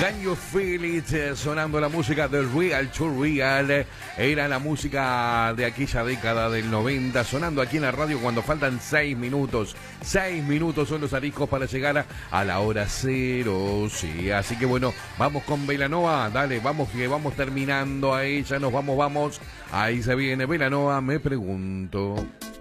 Can You Feel It? Sonando la música de Real to Real. Era la música de aquella década del 90, sonando aquí en la radio cuando faltan 6 minutos. 6 minutos son los ariscos para llegar a la hora cero. Sí, así que bueno, vamos con Belanova. Dale, vamos que vamos terminando ahí. Ya nos vamos. Ahí se viene Belanova, me pregunto.